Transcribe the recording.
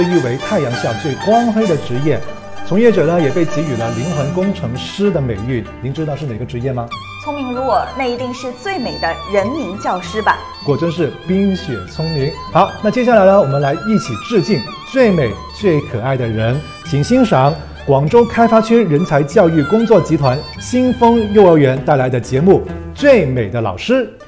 被誉为太阳下最光辉的职业，从业者呢也被给予了灵魂工程师的美誉。您知道是哪个职业吗？ 聪明如我，那一定是最美的人民教师吧？ 果真是冰雪聪明。好，那接下来呢，我们来一起致敬最美最可爱的人，请欣赏广州开发区人才教育工作集团新丰幼儿园带来的节目《最美的老师》。